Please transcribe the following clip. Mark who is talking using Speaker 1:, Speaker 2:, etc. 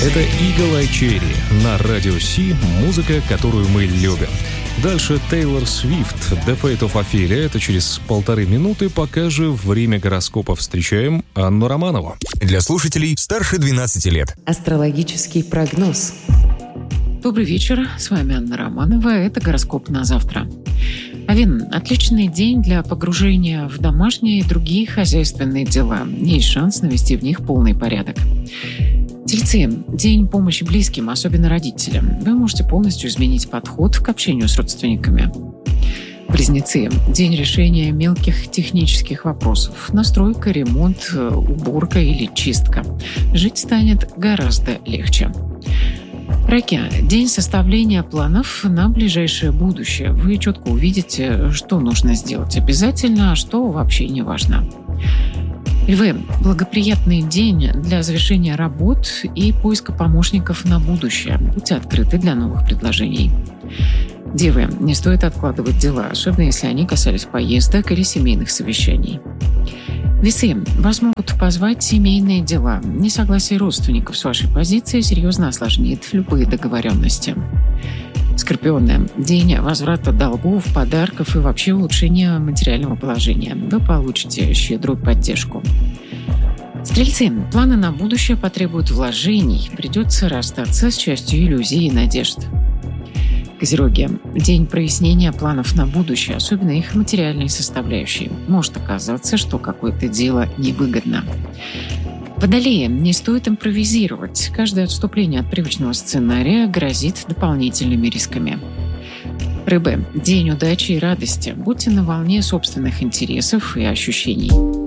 Speaker 1: Это Eagle Eye Cherry на Радио Си, музыка, которую мы любим. Дальше Тейлор Свифт, The Fate of Ophelia. Это через 1,5 минуты, пока же время гороскопа встречаем Анну Романову.
Speaker 2: Для слушателей старше 12 лет.
Speaker 3: Астрологический прогноз.
Speaker 4: Добрый вечер, с вами Анна Романова. Это гороскоп на завтра. Овен, отличный день для погружения в домашние и другие хозяйственные дела. Есть шанс навести в них полный порядок. Тельцы, день помощи близким, особенно родителям. Вы можете полностью изменить подход к общению с родственниками. Близнецы, день решения мелких технических вопросов. Настройка, ремонт, уборка или чистка. Жить станет гораздо легче. Раки, день составления планов на ближайшее будущее. Вы четко увидите, что нужно сделать обязательно, а что вообще не важно. Львы, благоприятный день для завершения работ и поиска помощников на будущее. Будьте открыты для новых предложений. Девы, не стоит откладывать дела, особенно если они касались поездок или семейных совещаний. Весы, вас могут позвать семейные дела. Несогласие родственников с вашей позицией серьезно осложнит любые договоренности. Скорпионы, день возврата долгов, подарков и вообще улучшения материального положения. Вы получите щедрую поддержку. Стрельцы, планы на будущее потребуют вложений. Придется расстаться с частью иллюзий и надежд. Козероги, день прояснения планов на будущее, особенно их материальной составляющей. Может оказаться, что какое-то дело невыгодно. Водолеи, не стоит импровизировать. Каждое отступление от привычного сценария грозит дополнительными рисками. Рыбы, день удачи и радости. Будьте на волне собственных интересов и ощущений.